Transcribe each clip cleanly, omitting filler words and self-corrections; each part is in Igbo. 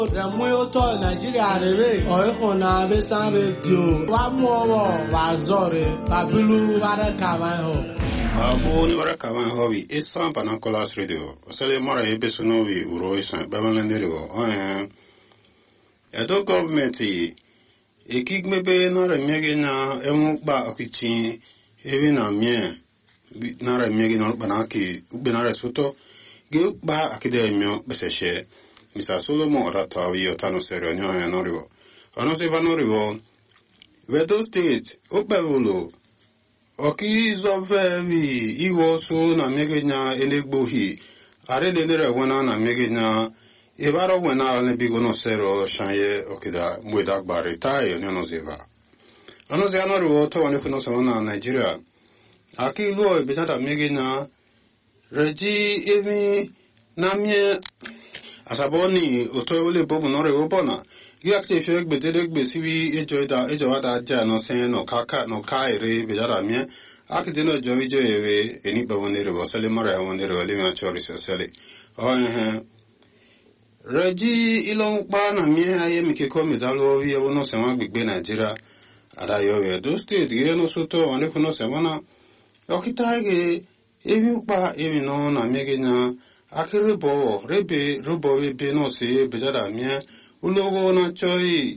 Ramuyoto Nigeria rere oikona besan radio wa muowo wa zore babilu wara kamanho Abuni wara kamanho wi isan panakolas radio osele mara ebesuno wi uro isan babalendero edo government ekigmebe na remege na emukba okichi ebi na mie na remege na banaki ubenare soto ge ba akide mio beseshe Mr. Solomon Oratawi Otano Serenio and Norivo. Onos Evanorivo. Vedo State, Opevulo. Oki Zovevi, Iwo Sun, and Megina, Enegbohi. Are the Nera Wana, and Megina. Evaro Wena, and Bigono Sero, Shanye, Okida, Muedak Baritai, and Yonoseva. Onos Yanorivo, Towanefuno Savana, Nigeria. Aki Lo, Benata Megina. Regi, Emi, Namie. Asaboni otoyole bobu nore obona giakse fek bededek besiwi ejoada ja no sen no kaka no kaire bejara mie akideno jowijo ewe eni bawonere wasale mara wonere wale ma chori sosale reji ilon pa na mie aye mi ke ko medalo wi ewo no senwa gbegbe Nigeria ada yo we do state ge no soto wane kuno semana okitage ewi pa ewi no na mege nya Akiribo, Rebe, Rubo, Benose, Bejadamia, Ulogo na Choi,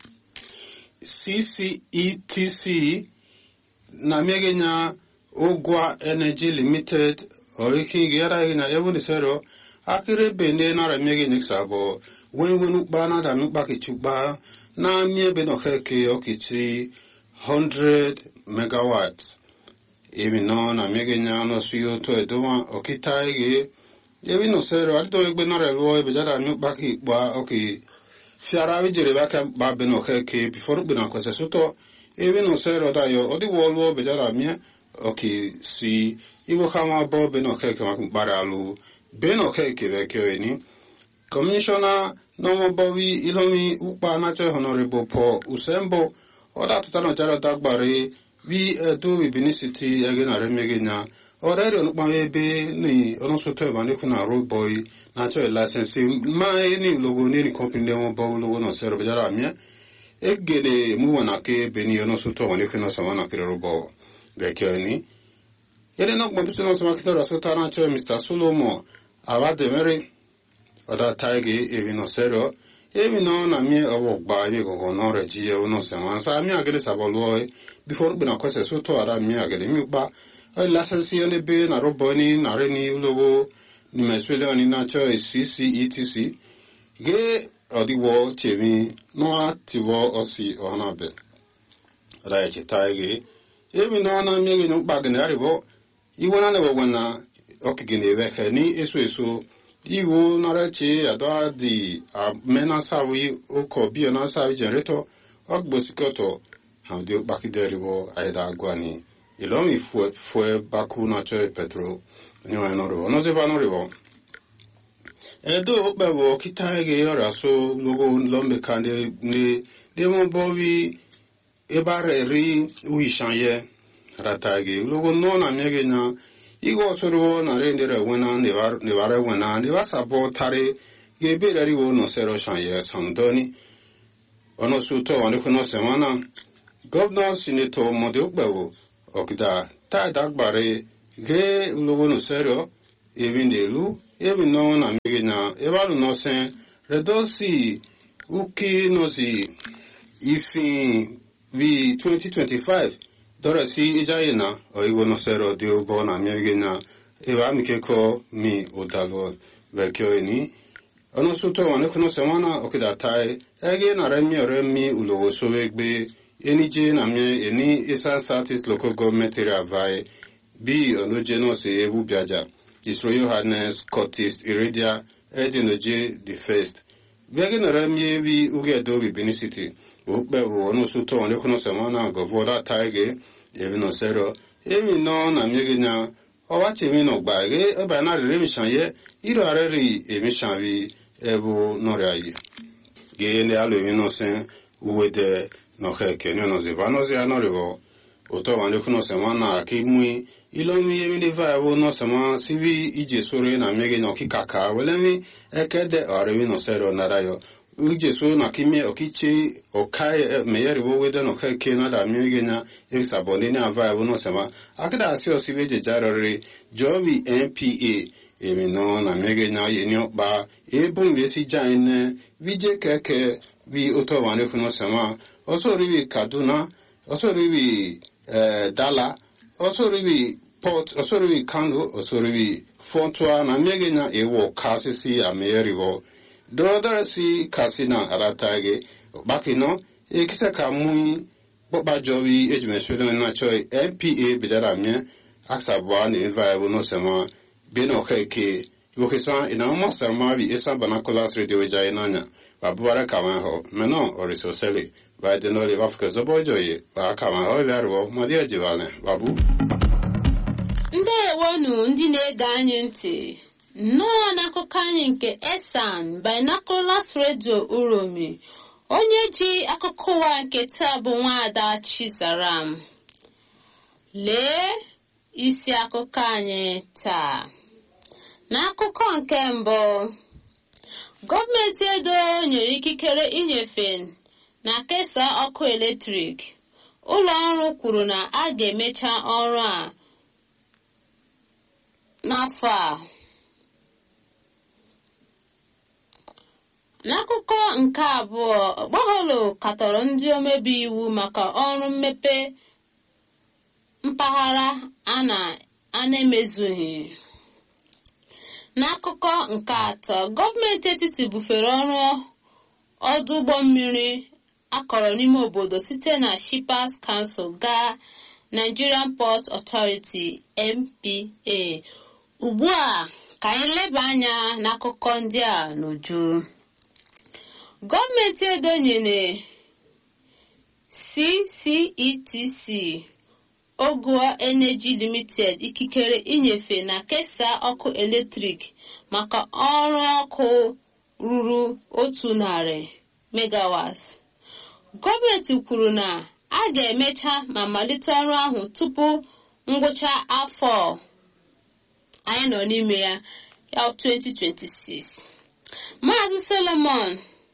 CCETC, Namegena, Ogwa Energy Limited, Oiki Gera in a Evonisero, Akiribe, Nena, Megan Sabo, when Bana, the Nubaki Chuba, Namia Benoheke, Okichi, 100 megawatts. Even known a Megena, no Suyo to a Doma, Okitai. Evi no sero alto benare lo bejada mi baki ba okay fiara vi jere baka ba beno ke before bena kwese soto evi no sero da yo odi wolwo bejada mi okay si iwo kama bo beno ke ma bara lu beno ke be ke ni commissioner no mo bowi ilomi upa na che honorable po usembo oda tutano jara dagbare vi do we benicity again aremegena Already on my baby, ni on so to one if na road boy, natural license, my any logo, any company, one bow logo, no sero jaramia. Egede muanake, beni on so to one if no someone a robo. Bekeni. Yet not competition of Makita Sotana, Mr. Solomon, Ava de Mary, or that Tige, even no sero. Even on a mere walk by you go no regia, no someone, so I mean, I get a boy before being a question so to a me, I get a mute. License on the bay, Naroboni, Nareni, Logo, Nimeswell, and Nacho, CCETC. Gay or the war, Chemi, no Tivo or C or Nabe. Right, Tige. Even though I'm making no bag in the Aribo, you will never win a Okigini, ni Esweso, you will not adore the Menasawi, Oko, be an Asavi generator, Ogbosikoto, how do back in the Rivo, Aida Guani. Ilomi fue baku na choe petro niwa enorivo. No se va norivo. Edo bewo kitaege yora so logo lombe kande ne demo bovi ebare ri uishanye ratage. Logo no na mege na igo soro na rendere wena nevare wena neva sabo tare gebere riwo no sero shanye sondoni. Ono suto wanekuno semana. Governor Senator Mode bewo Okida, ta dagbare, ge logo no sero, even de lu, even no na megina, evalu no sen, redosi, uki no si, isi, vi 2025, dora si ijayena, o igo no sero, de ubo na megina, eva mikeko mi odalo, vekyo eni, ono suto wanekuno semana, okida tai, ege na remi ulogo sowegbe, Enije na mie eni isa Southeast local government area vai bi onojeno se ebu biaja. His Royal Highness Curtis Iridia Edinoje the First. Biagi na ramye vi uge dobi benicity. Ukbe uono suto wanekuno semana govoda taige evi no sero. Evi no na miege nya owachi mi no gbage eba na remi shanye iro areri emi shanvi ebu noriayi. Ge ne alo evi no sen uwe de no que no nos va no se anorivo oto wande kuno semana akimui ilomi yemi va wo no sema sivi ije sore na mege no kikaka welemi ekede arewi no sero narayo ujeso na kimie okichi okai meyeri wo wede no kai kena da miegenya exabone na ava no sema akida asi osibeje jarore jobi NPA no na miegenya yenyo ba ebun lesi jaine vije keke vi oto wane kuno sema oso rivi Kaduna oso rivi Dala oso rivi Port oso rivi Kano oso rivi Fontua na miegenya ewo kasisi ameyeri wo Drodara si kasina aratage bakino ekisa kamui boba jowi ejumeshodo na choi MPA bidara mye aksabwa ni viable no sema beno keke yokesa ina mo sama bi esa banakolas radio jainanya babara kama ho meno oriso sele ba de no le Afrika zobojoye ba kama ho laro madia jiwane babu ndewonu ndị na-ege anyị ntị nnọọ n'akụkọ anyị nke Esan Binoculars Radio Uromi onye ji akụkọ ụwa nke taa bụ Nwaada Chizaram. Lee isi akụkọ anyị taa. N'akụkọ nke mbụ, gọọmenti Edo nyere ikikere inyefe na kesaa ọkụ eletrik. Ụlọ ọrụ kwuru na a ga-emecha ọrụ a n'afọ a. N'akụkọ nke abụọ, Okpeholo katọrọ ndị omebe iwu maka ọrụ mmepe mpaghara a na-emezughị. N'akụkọ nke atọ, gọọmenti etiti bufere ọrụ ọdụ ụgbọ mmiri akọrọ n'ime obodo site na Shippers Council gaa Nigerian Port Authority (NPA). Ugbu a ka anyị leba anya n'akụkọ ndị a n'uju. Gọọmenti Edo nyere CCETC Ogua Energy Limited ikikere inyefe na kesaa ọkụ eletrik maka ọrụ ọkụ ruru 100 megawatts. Gọọmenti kwuru na a ga-emecha ma malite ọrụ ahụ tupu ngwụcha afọ anyị nọ n'ime ya 2026. Maazị Solomon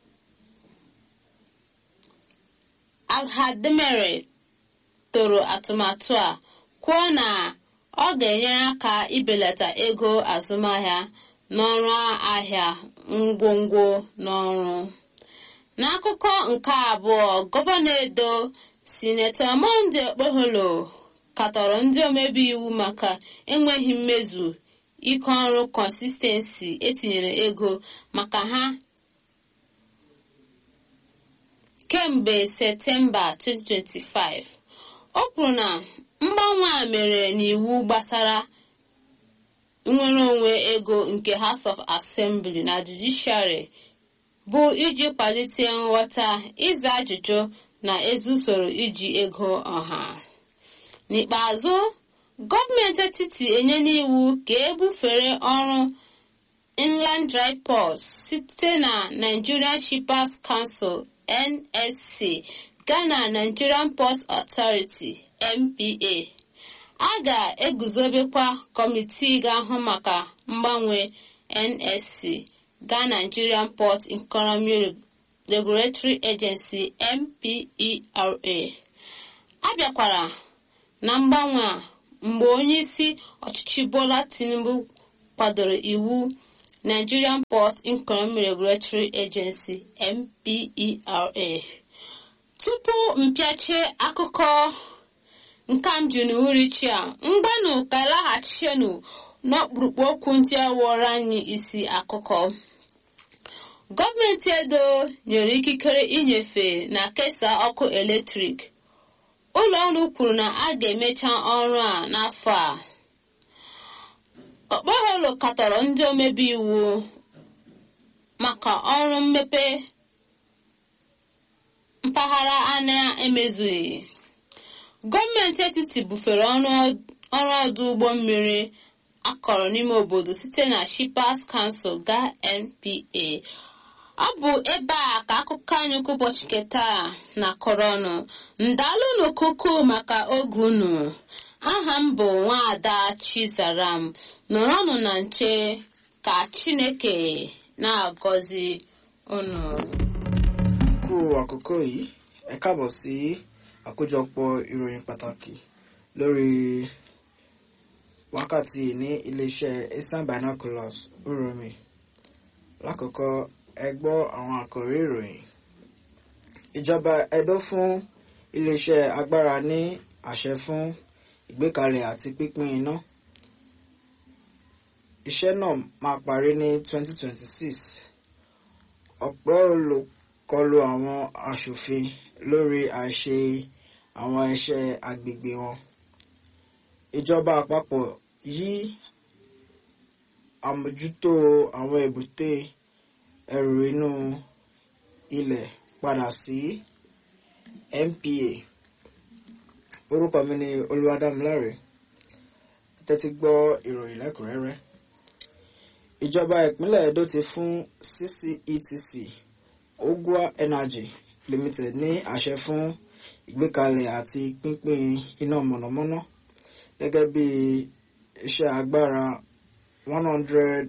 Alhademere toro atụmatụ a kwuo na ọ ga-enyere aka ibelata ego azụmahịa n'ọrụ ahịa ngwongwo n'ọrụ. N'akụkọ nke abụọ, Gọvanọ Edo Sinetọ Monday Okpeholo katọrọ ndị omebe iwu maka enweghị mmezu ike ọrụ consistency etinyere ego maka ha kemgbe Septemba 2025. O kwuru na mgbanwe a mere n'iwu gbasara nnwere onwe ego nke House of Assembly na Judiciary bụ iji kwalite nghọta, ịza ajụjụ na ezi usoro iji ego ọha. N'ikpeazụ, gọọmenti etiti enyela iwu ka ebufere ọrụ Inland Dry Ports site na Nigerian Shippers Council (NSC) gaa na Nigerian Port Authority (NPA). A ga-eguzobekwa kọmitii ga-ahụ maka mgbanwe NSC gaa Nigerian Port Economy Regulatory Agency (NPERA). A bịakwara na mgbanwe a mgbe onye isi ọchịchị Bola Tinubu kwadoro iwu Nigerian Port Economy Regulatory Agency (NPERA). Tupu mpịache akụkọ nkamju n'uhuruchi a, mgbanụ ka laghachinu n'ọkpụrụkpụ okwu ndị a wụọrọ anyị isi akụkọ. Gọọmenti Edo nyere ikikere inyefe na kesaa ọkụ eletrik. Ụlọ ọrụ kwuru na a ga-emecha ọrụ a n'afọ a. Okpeholo katọrọ ndị omebe iwu maka ọrụ mmepe mpaghara a na-emezughị. Gọọmenti etiti bufere ọrụ ọdụ ụgbọ mmiri akọrọ n'ime obodo site na Shippers Council gaa NPA. Ọ bụ ebe a ka akụkọ anyị nke ụbọchị keta na-akọrọ ọnụ. Ndalụ n'okuku maka oge unu. Aha m bụ Nwaada Chizaram. Nọrọnụ na nche ka Chineke na-agọzi unu. àkókò yìí, ẹ káàbọ̀ sí àkójọpọ̀ ìròyìn pàtàkì lórí wákàtí ní iléeṣẹ́ Eastern Binoculars Uromi. Lákọ̀ọ́kọ́, ẹ gbọ́ àwọn àkòrí ìròyìn. Ìjọba Edo fún iléeṣẹ́ agbára ní àṣẹ fún ìgbékalẹ̀ àti pínpín iná. Iṣẹ́ náà máa parí ní 2026. Ọ̀pọ̀ olùkọlù àwọn aṣòfin lórí àìṣe àwọn iṣẹ́ agbègbè wọn. Ìjọba àpapọ̀ yí àmójútó àwọn èbúté ẹrù inú ilẹ̀ padà sí NPA. Orúkọ mi ni Olúwadámiláre. Tẹ́tí gbọ́ ìròyìn lẹ́kùnrẹ́rẹ́. Ìjọba ìpínlẹ̀ Edo ti fún CCETC Ogua Energy Limited ní àṣẹ fún ìgbékalẹ̀ àti pínpín iná mọ̀nàmọ́ná gẹ́gẹ́ bí iṣẹ́ agbára 100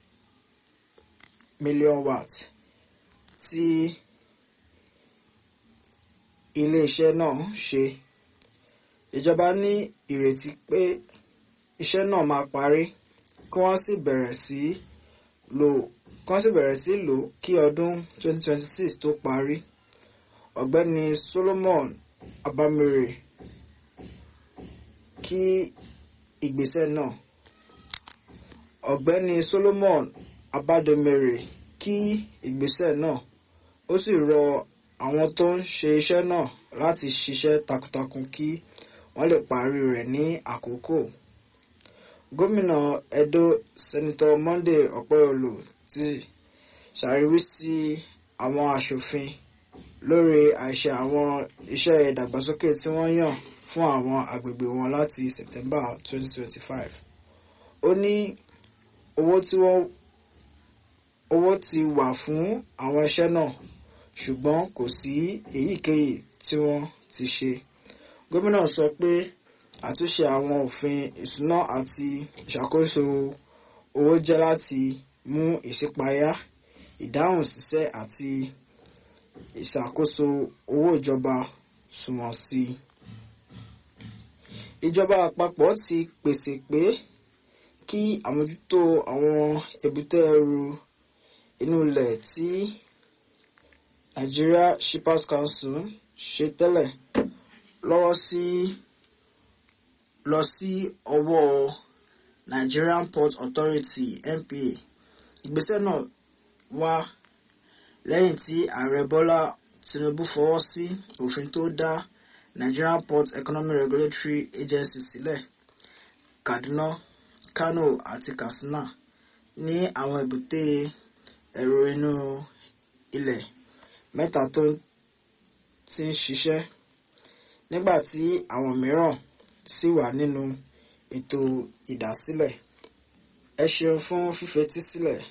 million watt tí ilé-iṣẹ́ náà ṣe. Ìjọba ní ìrètí pé iṣẹ́ náà máa parí kí wọ́n sì bẹ̀rẹ̀ sí lò kí ọdún 2026 tó parí. Ọ̀gbẹ́ni Solomon Abamire kí ìgbésẹ̀ náà. Ọ̀gbẹ́ni Solomon Abadomere kí ìgbésẹ̀ náà. Ó sì rọ àwọn tó ń ṣe iṣẹ́ náà láti ṣiṣẹ́ takuntakun kí wọ́n lè parí rẹ̀ ní àkókò. Gómìnà Edo Senator Monday Okpeyolo ti ṣàríwísí àwọn aṣòfin lórí àìṣe àwọn iṣẹ́ ìdàgbàsókè tí wọ́n yàn fún àwọn agbègbè wọn láti September 2025. Ó ní owó ti wà fún àwọn iṣẹ́ náà, ṣùgbọ́n kò sí èyíkéyìí tí wọ́n ti ṣe. Gómìnà sọ pé àtúnṣe àwọn òfin ìṣúná àti ìṣàkóso owó jẹ́ láti mú ìṣípayá, ìdáhùn ṣiṣẹ́ àti ìṣàkóso owó ìjọba sunwọ̀n sí i. Ìjọba àpapọ̀ ti pèsè pé kí àmójútó àwọn èbúté ẹrù inú ilẹ̀ tí Nigeria Shippers Council ṣe tẹ́lẹ̀ lọ sí ọwọ́ Nigerian Port Authority NPA. Ìgbésẹ̀ náà wá lẹ́yìn tí Ààrẹ Bọ́lá Tinubu fọwọ́ sí òfin tó dá Nigerian Port Economic Regulatory Agency sílẹ̀. Kaduna, Kano àti Katsina ní àwọn èbúté ẹrù inú ilẹ̀ mẹ́ta tó ti ń ṣiṣẹ́, nígbà tí àwọn mìíràn sì wà nínú ètò ìdásílẹ̀. Ẹ ṣeun fún fífetí sílẹ̀.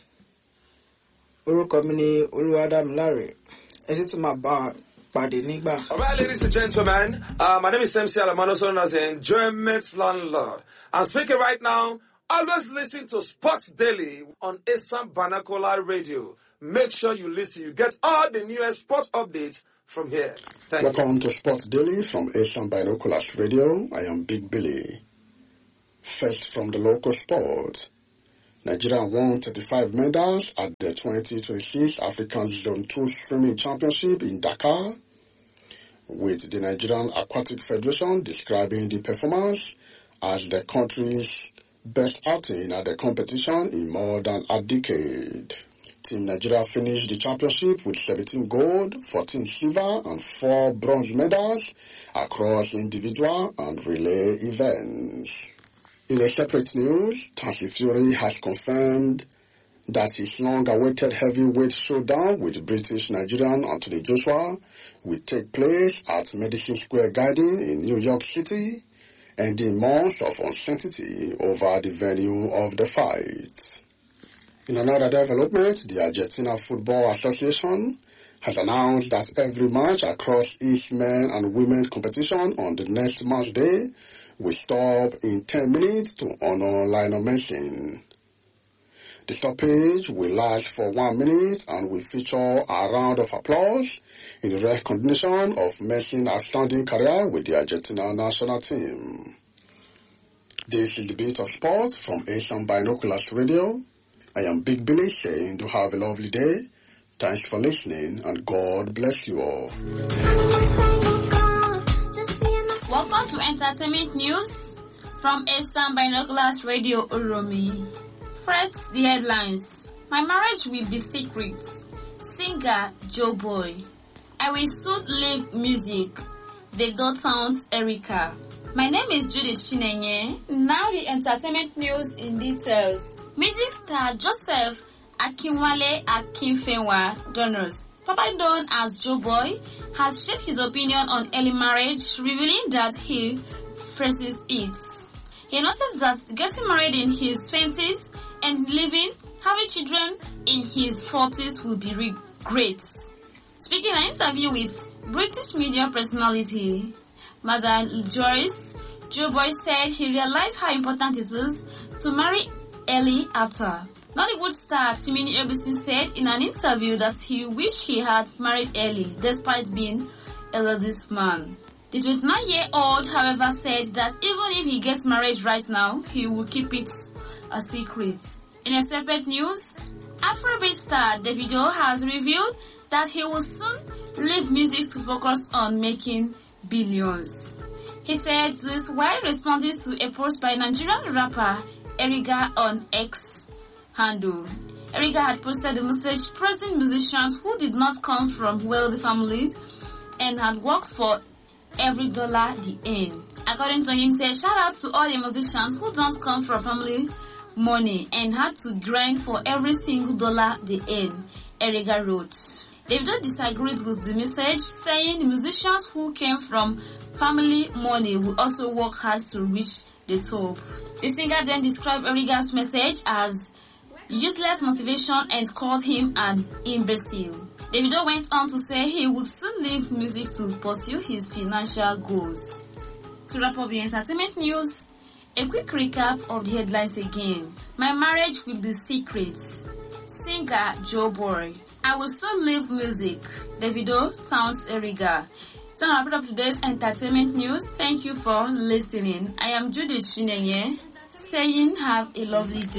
Orúkọ mi ni Olúwadámiláre. Ẹ sì tún máa bá a pàdé nígbà. All right, ladies and gentlemen, my name is MC Alamano, also known as the Enjoyment Landlord. I'm speaking right now. Always listen to Sports Daily on Eastern Binocular Radio. Make sure you listen. You get all the newest sports updates from here. Welcome to Sports Daily from Eastern Binoculars Radio. I am Big Billy. First from the local sport. Nigeria won 35 medals at the 2026 African Zone 2 Swimming Championship in Dakar, with the Nigerian Aquatic Federation describing the performance as the country's best outing at the competition in more than a decade. Team Nigeria finished the championship with 17 gold, 14 silver and 4 bronze medals across individual and relay events. In a separate news, Tyson Fury has confirmed that his long-awaited heavyweight showdown with British Nigerian Anthony Joshua will take place at Madison Square Garden in New York City, ending months of uncertainty over the venue of the fight. In another development, the Argentina Football Association has announced that every match across its men and women competition on the next match day will stop in 10 minutes to honor Lionel Messi. The stoppage will last for 1 minute and will feature a round of applause in recognition of Messi's outstanding career with the Argentina national team. This is the Beat of Sport from Asian Binoculars Radio. I am Big Billy saying to have a lovely day. Thanks for listening and God bless you all. Welcome to Entertainment News from Asian Binoculars Radio Uromi. First, the headlines. My marriage will be secret. Singer Joe Boy. I will soon leave music. Davido sounds Erica. My name is Judith Chinenye. Now the entertainment news in details. Music star Joseph Akinwale Akinfenwa Donors, probably known as Joe Boy, has shared his opinion on early marriage, revealing that he phrases it. He noticed that getting married in his 20s and having children in his 40s would be great. Speaking in an interview with British media personality Madame Joyce, Joe Boy said he realized how important it is to marry early after. Nollywood star Timini Ebison said in an interview that he wished he had married early despite being a ladies' man. The 29-year-old, however, said that even if he gets married right now, he will keep it a secret. In a separate news, Afrobeat star Davido has revealed that he will soon leave music to focus on making billions. He said this while responding to a post by Nigerian rapper Eriga on X handle. Eriga had posted a message praising musicians who did not come from wealthy families and had worked for every dollar they earn. According to him, he said, shout out to all the musicians who don't come from family money and had to grind for every single dollar they earn, Eriga wrote. Davido disagreed with the message, saying musicians who came from family money will also work hard to reach the top. The singer then described Eriga's message as useless motivation and called him an imbecile. Davido went on to say he would soon leave music to pursue his financial goals. To wrap up the entertainment news, a quick recap of the headlines again. My marriage will be secret. Singer Joe Boy. I will soon leave music. Davido sounds Eriga. So now wrap up today's entertainment news. Thank you for listening. I am Judith Chinenye saying have a lovely day.